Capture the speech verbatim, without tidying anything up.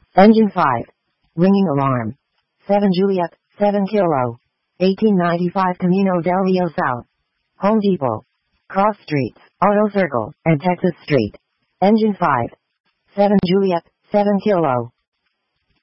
Engine five. Ringing alarm. seven Juliet, seven Kilo. eighteen ninety-five Camino del Rio South. Home Depot. Cross Streets, Auto Circle, and Texas Street. Engine five. seven Juliet, seven Kilo.